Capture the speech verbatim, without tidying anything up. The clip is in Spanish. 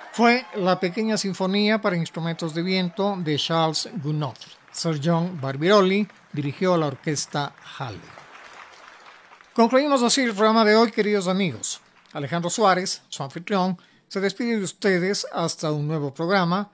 Fue la pequeña sinfonía para instrumentos de viento de Charles Gounod. Sir John Barbirolli dirigió la orquesta Halle. Concluimos así el programa de hoy, queridos amigos. Alejandro Suárez, su anfitrión, se despide de ustedes hasta un nuevo programa,